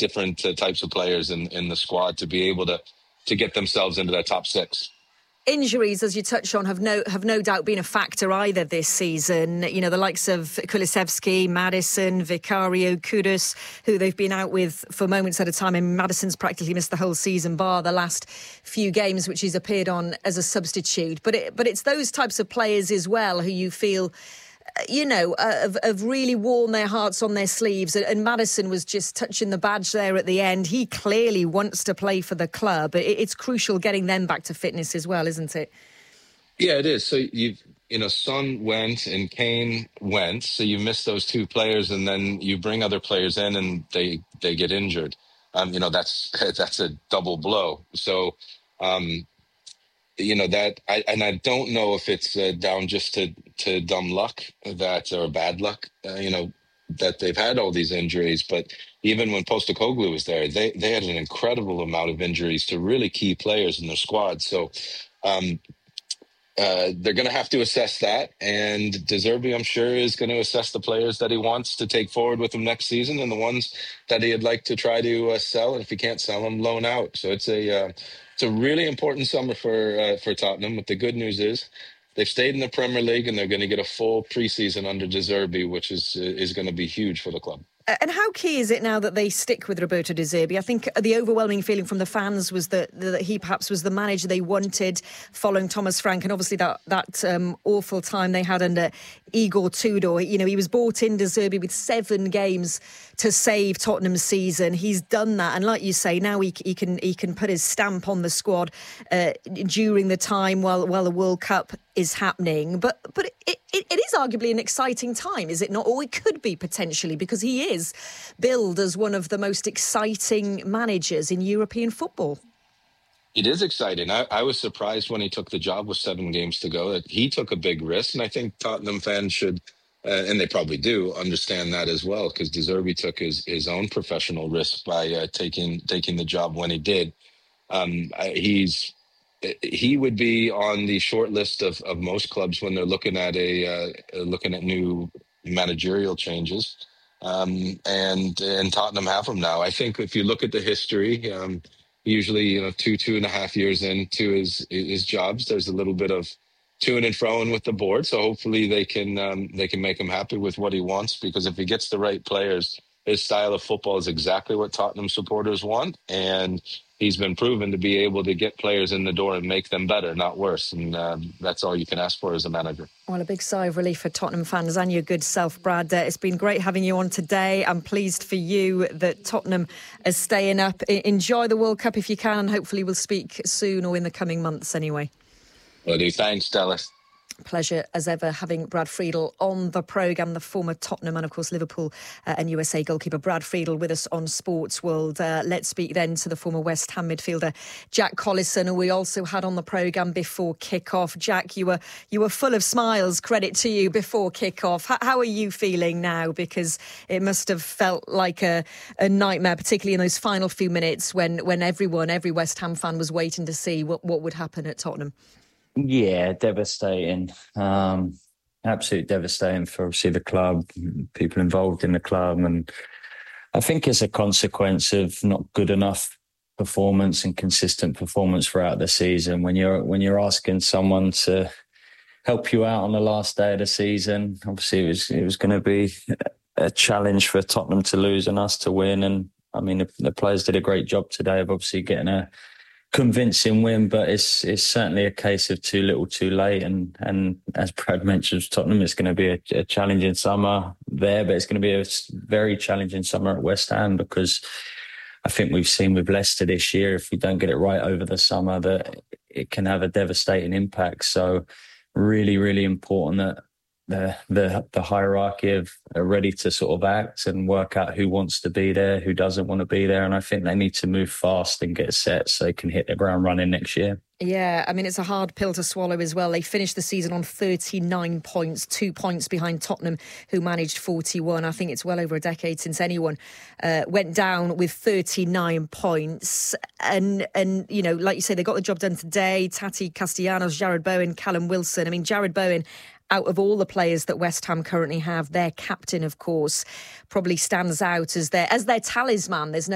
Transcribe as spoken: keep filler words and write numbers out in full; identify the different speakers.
Speaker 1: different uh, types of players in, in the squad to be able to to get themselves into that top six.
Speaker 2: Injuries, as you touched on, have no have no doubt been a factor either this season. You know, the likes of Kulusevski, Maddison, Vicario, Kudus, who they've been out with for moments at a time. And Maddison's practically missed the whole season, bar the last few games, which he's appeared on as a substitute. But it, but it's those types of players as well who you feel, you know, uh, have, have really worn their hearts on their sleeves. And Maddison was just touching the badge there at the end. He clearly wants to play for the club. It, it's crucial getting them back to fitness as well, isn't it?
Speaker 1: Yeah, it is. So you've, you know, Son went and Kane went. So you miss those two players, and then you bring other players in, and they they get injured. Um, you know, that's that's a double blow. So. Um, You know that, I, and I don't know if it's uh, down just to, to dumb luck that or bad luck, uh, you know, that they've had all these injuries. But even when Postecoglou was there, they they had an incredible amount of injuries to really key players in their squad. So um, uh, they're going to have to assess that, and De Zerbi, I'm sure, is going to assess the players that he wants to take forward with him next season, and the ones that he'd like to try to uh, sell, and if he can't sell them, loan out. So it's a uh, It's a really important summer for uh, for Tottenham. But the good news is they've stayed in the Premier League, and they're going to get a full preseason under De Zerbi, which is uh, is going to be huge for the club.
Speaker 2: And how key is it now that they stick with Roberto De Zerbi? I think the overwhelming feeling from the fans was that, that he perhaps was the manager they wanted following Thomas Frank, and obviously that, that um, awful time they had under Igor Tudor. You know, he was brought in, De Zerbi, with seven games to save Tottenham's season. He's done that, and like you say, now he, he can he can put his stamp on the squad uh, during the time while while the World Cup is happening. But but it, it, it is arguably an exciting time, is it not? Or it could be potentially, because he is billed as one of the most exciting managers in European football.
Speaker 1: It is exciting. I, I was surprised when he took the job with seven games to go that he took a big risk, and I think Tottenham fans should, uh, and they probably do, understand that as well, because De Zerbi took his, his own professional risk by uh, taking taking the job when he did. Um, he's he would be on the short list of, of most clubs when they're looking at a uh, looking at new managerial changes, um, and and Tottenham have him now. I think if you look at the history. Um, Usually, you know, two, two and a half years into his his jobs, there's a little bit of to-ing and fro-ing with the board. So hopefully they can um, they can make him happy with what he wants, because if he gets the right players, his style of football is exactly what Tottenham supporters want. And he's been proven to be able to get players in the door and make them better, not worse. And um, that's all you can ask for as a manager.
Speaker 2: Well, a big sigh of relief for Tottenham fans and your good self, Brad. Uh, it's been great having you on today. I'm pleased for you that Tottenham is staying up. I- enjoy the World Cup if you can, and hopefully we'll speak soon or in the coming months anyway.
Speaker 1: Well, do. Thanks, Dallas.
Speaker 2: Pleasure as ever having Brad Friedel on the programme, the former Tottenham and of course Liverpool uh, and U S A goalkeeper Brad Friedel with us on Sports World. Uh, let's speak then to the former West Ham midfielder Jack Collison, who we also had on the programme before kick-off. Jack, you were you were full of smiles, credit to you, before kick-off. H- how are you feeling now? Because it must have felt like a, a nightmare, particularly in those final few minutes when, when everyone, every West Ham fan was waiting to see what, what would happen at Tottenham.
Speaker 3: Yeah, devastating. Um, absolute devastating for obviously the club, people involved in the club. And I think it's a consequence of not good enough performance and consistent performance throughout the season. When you're when you're asking someone to help you out on the last day of the season, obviously it was it was going to be a challenge for Tottenham to lose and us to win. And I mean, the, the players did a great job today of obviously getting a convincing win, but it's it's certainly a case of too little too late. And and as Brad mentioned, Tottenham, it's going to be a, a challenging summer there, but it's going to be a very challenging summer at West Ham, because I think we've seen with Leicester this year, if we don't get it right over the summer, that it can have a devastating impact. So really, really important that the the the hierarchy of are ready to sort of act and work out who wants to be there, who doesn't want to be there. And I think they need to move fast and get set so they can hit the ground running next year.
Speaker 2: Yeah, I mean, it's a hard pill to swallow as well. They finished the season on thirty-nine points, two points behind Tottenham, who managed forty-one. I think it's well over a decade since anyone uh, went down with thirty-nine points. And, and you know, like you say, they got the job done today. Tati Castellanos, Jared Bowen, Callum Wilson. I mean, Jared Bowen, out of all the players that West Ham currently have, their captain, of course, probably stands out as their, as their talisman. There's no